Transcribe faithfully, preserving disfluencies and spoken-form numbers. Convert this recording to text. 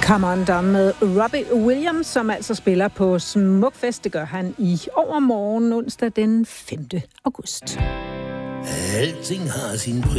Come On Down med Robbie Williams, som altså spiller på Smukfest. Det gør han i overmorgen, onsdag den femte august. Alting har sin pris.